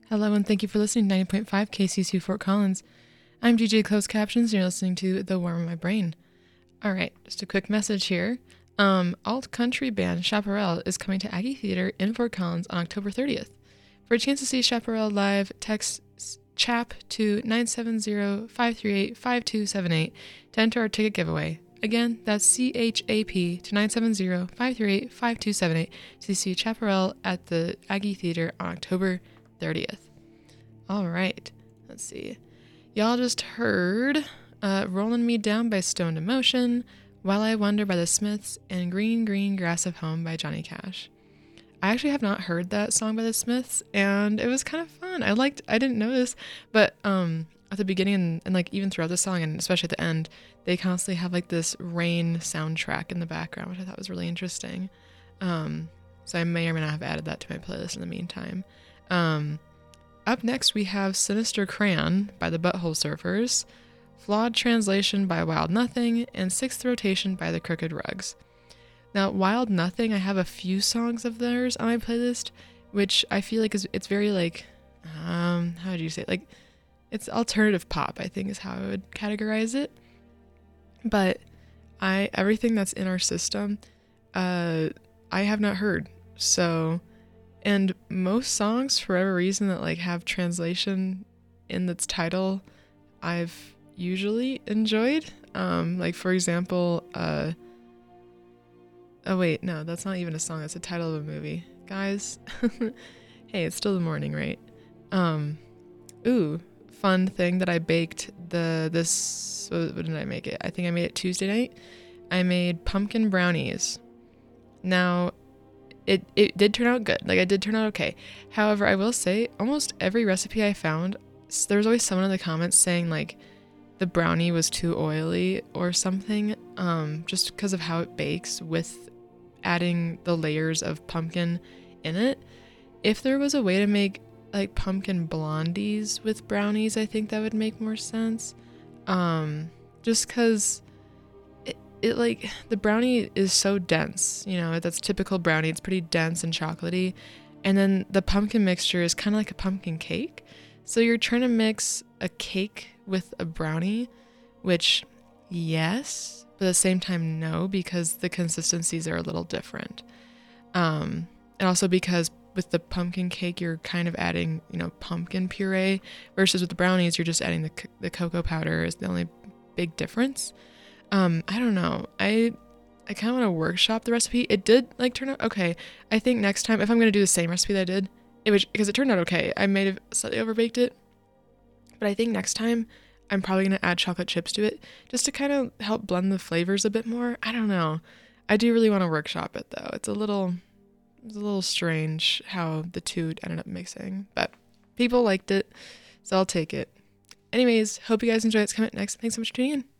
Hello and thank you for listening to 90.5 KCC Fort Collins. I'm DJ Closed Captions and you're listening to The Worm in My Brain. Alright, just a quick message here. Alt country band Chaparral is coming to Aggie Theater in Fort Collins on October 30th. For a chance to see Chaparral live, text CHAP to 970-538-5278 to enter our ticket giveaway. Again, that's CHAP to 970-538-5278 to see Chaparral at the Aggie Theater on October 30th. All right, let's see. Y'all just heard Rolling Me Down by Stoned Emotion, While I Wonder by the Smiths, and Green Green Grass of Home by Johnny Cash. I actually have not heard that song by the Smiths, and it was kind of fun. I didn't know this, but at the beginning and like even throughout the song, and especially at the end, they constantly have like this rain soundtrack in the background, which I thought was really interesting. So I may or may not have added that to my playlist in the meantime. Up next we have Sinister Crayon by the Butthole Surfers, Flawed Translation by Wild Nothing, and Sixth Rotation by the Crooked Rugs. Now, Wild Nothing, I have a few songs of theirs on my playlist, which I feel like it's very like, how do you say it? Like, it's alternative pop, I think is how I would categorize it. But everything that's in our system, I have not heard. So, and most songs, for whatever reason, that like have translation in its title, I've usually enjoyed. Like for example, oh wait, no, that's not even a song. That's the title of a movie, guys. Hey, it's still the morning, right? Fun thing that I baked what did I make it? I think I made it Tuesday night. I made pumpkin brownies. Now, it did turn out good. Like, I did turn out okay. However, I will say, almost every recipe I found, there was always someone in the comments saying, like, the brownie was too oily or something, just because of how it bakes with adding the layers of pumpkin in it. If there was a way to make, like, pumpkin blondies with brownies, I think that would make more sense. Just because it like the brownie is so dense, you know, that's typical brownie. It's pretty dense and chocolatey, and then the pumpkin mixture is kind of like a pumpkin cake. So you're trying to mix a cake with a brownie, which yes, but at the same time no, because the consistencies are a little different. And also because with the pumpkin cake you're kind of adding, you know, pumpkin puree, versus with the brownies you're just adding the cocoa powder is the only big difference. I don't know. I kind of want to workshop the recipe. It did like turn out okay. I think next time, if I'm going to do the same recipe that I did, because it turned out okay. I may have slightly overbaked it, but I think next time I'm probably going to add chocolate chips to it just to kind of help blend the flavors a bit more. I don't know. I do really want to workshop it though. It's a little strange how the two ended up mixing, but people liked it, so I'll take it. Anyways, hope you guys enjoy. It's coming next. Thanks so much for tuning in.